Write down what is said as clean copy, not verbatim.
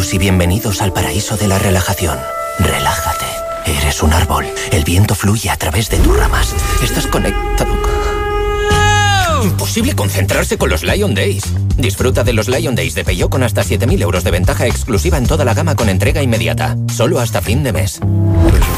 y bienvenidos al paraíso de la relajación. Relájate. Eres un árbol. El viento fluye a través de tus ramas. Estás conectado. Imposible concentrarse con los Lion Days. Disfruta de los Lion Days de Peugeot con hasta 7.000 euros de ventaja exclusiva en toda la gama con entrega inmediata. Solo hasta fin de mes.